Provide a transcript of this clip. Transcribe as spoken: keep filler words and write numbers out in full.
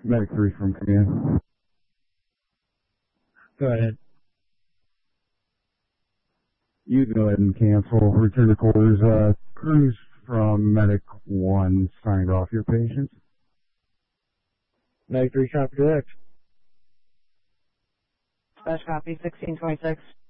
Medic three from command. Go ahead. You can go ahead and cancel. Return to quarters. Uh, crews from Medic one signed off your patients. Medic three, copy direct. Special copy, sixteen twenty-six.